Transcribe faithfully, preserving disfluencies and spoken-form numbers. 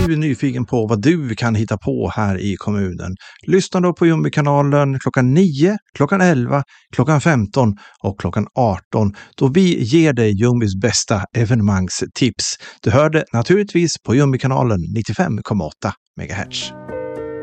du nyfiken på vad du kan hitta på här i kommunen? Lyssna då på Jumbi-kanalen klockan nio, klockan elva, klockan femton och klockan arton då vi ger dig Jumbis bästa evenemangstips. Du hörde naturligtvis på Jumbi-kanalen nittiofem komma åtta megahertz.